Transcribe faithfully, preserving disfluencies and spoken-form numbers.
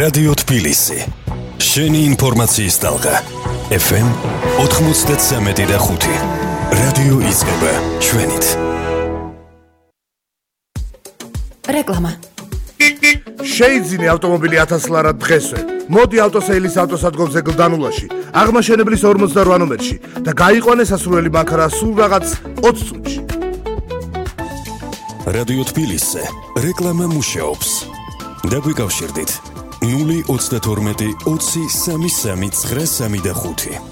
რადიო თბილისი. შენი ინფორმაციის ტალღა. ეფ ემ ოცდამეტ და ხუთი. რადიო იზღება ჩვენით. რეკლამა. შეიძინე ავტომობილი ათას ლარად დღესვე. მოდი ავტოსეილის ავტოსადგომზე გლდანულაში, აღმაშენებლის ორმოცდაოთხ ნომერში და გაიყვანე სასურველი მანქანა სულ რაღაც ოცი წუთში. რადიო თბილისზე რეკლამა მუშაობს. დაგვიკავშირდით ნული ოცდათორმეტი ოცი სამი სამი ცხრა სამი და ხუთი.